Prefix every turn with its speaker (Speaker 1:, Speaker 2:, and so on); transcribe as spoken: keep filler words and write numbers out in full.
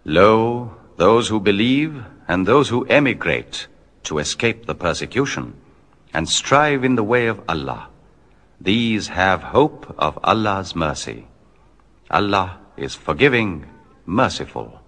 Speaker 1: Lo, those who believe and those who emigrate to escape the persecution and strive in the way of Allah, these have hope of Allah's mercy. Allah is forgiving, merciful.